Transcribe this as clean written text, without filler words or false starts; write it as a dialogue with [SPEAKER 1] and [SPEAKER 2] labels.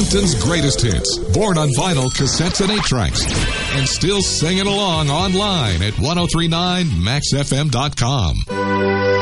[SPEAKER 1] Moncton's greatest hits, born on vinyl, cassettes, and 8-tracks, and still singing along online at 1039maxfm.com.